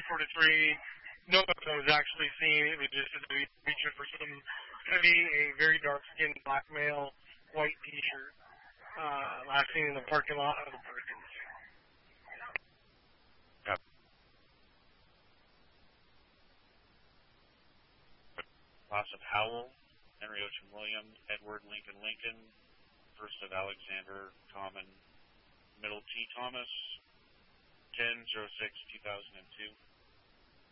43. No one was actually seen. It was just a feature for some, going to be a very dark-skinned black male, white T-shirt. Last seen in the parking lot of the Perkins. Yep. Loss of Howell, Henry Ocean William, Edward Lincoln, first of Alexander Common, Middle T. Thomas, 10/06/2002.